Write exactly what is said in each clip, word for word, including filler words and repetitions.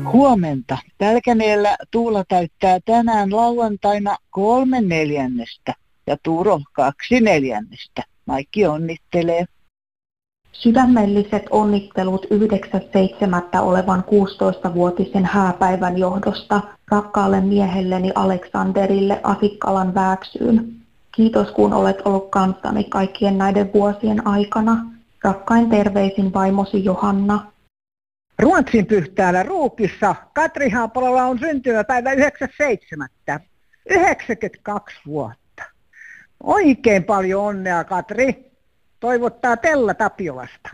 Huomenta. Pälkäneellä Tuula täyttää tänään lauantaina kolme neljännestä ja Tuuro kaksi neljännestä. Maikki onnittelee. Sydämelliset onnittelut yhdeksäs seitsemättä olevan kuusitoistavuotisen hääpäivän johdosta rakkaalle miehelleni Aleksanderille Asikkalan Vääksyyn. Kiitos kun olet ollut kanssani kaikkien näiden vuosien aikana. Rakkain terveisin vaimosi Johanna. Ruotsin pyhtäällä Ruukissa Katri Haapalalla on syntymäpäivä yhdeksäs seitsemättä yhdeksänkymmentäkaksi vuotta. Oikein paljon onnea, Katri. Toivottaa Tella Tapiolasta.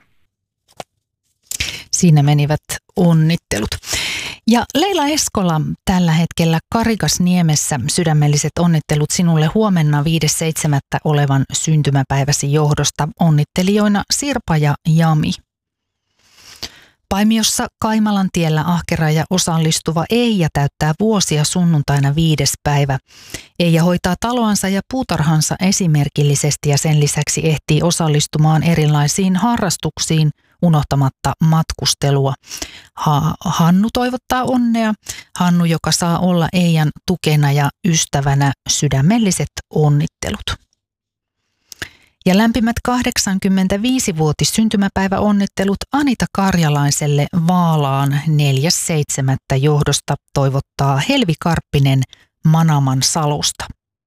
Siinä menivät onnittelut. Ja Leila Eskola tällä hetkellä Karikasniemessä, sydämelliset onnittelut sinulle huomenna viides seitsemättä olevan syntymäpäiväsi johdosta. Onnittelijoina Sirpa ja Jami. Paimiossa Kaimalan tiellä ahkera ja osallistuva Eija täyttää vuosia sunnuntaina viides päivä. Eija hoitaa taloansa ja puutarhansa esimerkillisesti ja sen lisäksi ehtii osallistumaan erilaisiin harrastuksiin unohtamatta matkustelua. Ha- Hannu toivottaa onnea. Hannu, joka saa olla Eijan tukena ja ystävänä, sydämelliset onnittelut. Ja lämpimät kahdeksankymmentäviisivuotis syntymäpäiväonnittelut Anita Karjalaiselle Vaalaan neljäs seitsemättä johdosta toivottaa Helvi Karppinen Manaman Salosta.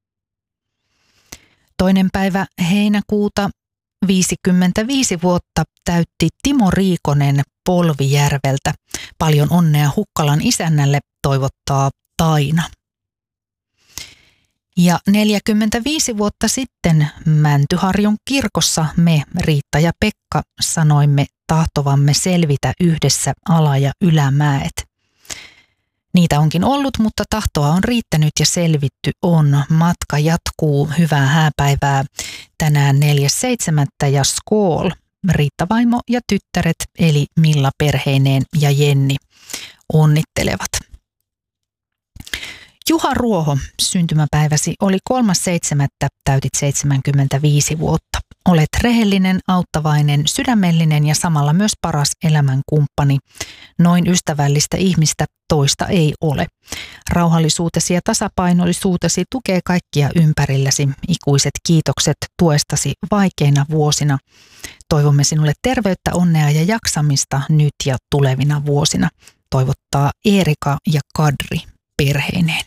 Toinen päivä heinäkuuta viisikymmentäviisi vuotta täytti Timo Riikonen Polvijärveltä. Paljon onnea Hukkalan isännälle toivottaa Taina. Ja neljäkymmentäviisi vuotta sitten Mäntyharjun kirkossa me, Riitta ja Pekka, sanoimme tahtovamme selvitä yhdessä ala- ja ylämäet. Niitä onkin ollut, mutta tahtoa on riittänyt ja selvitty on. Matka jatkuu. Hyvää hääpäivää tänään neljäs seitsemättä ja skool. Riitta vaimo ja tyttäret eli Milla perheineen ja Jenni onnittelevat. Juha Ruoho, syntymäpäiväsi oli kolmas seitsemättä täytit seitsemänkymmentäviisi vuotta. Olet rehellinen, auttavainen, sydämellinen ja samalla myös paras elämänkumppani. Noin ystävällistä ihmistä toista ei ole. Rauhallisuutesi ja tasapainoisuutesi tukee kaikkia ympärilläsi. Ikuiset kiitokset tuestasi vaikeina vuosina. Toivomme sinulle terveyttä, onnea ja jaksamista nyt ja tulevina vuosina. Toivottaa Eerika ja Kadri perheineen.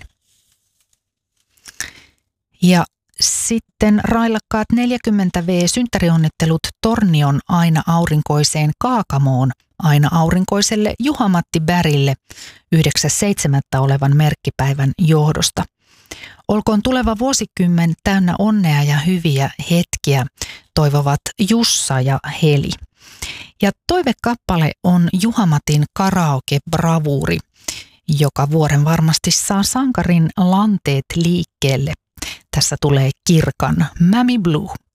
Ja sitten railakkaat neljäkymmentä vuotta synttärionnittelut Tornion Aina Aurinkoiseen Kaakamoon Aina Aurinkoiselle Juha-Matti Bärille yhdeksäs seitsemättä olevan merkkipäivän johdosta. Olkoon tuleva vuosikymmen täynnä onnea ja hyviä hetkiä, toivovat Jussa ja Heli. Ja toivekappale on Juha-Matin karaoke-bravuuri, joka vuoren varmasti saa sankarin lanteet liikkeelle. Tässä tulee Kirkan Mammy Blue.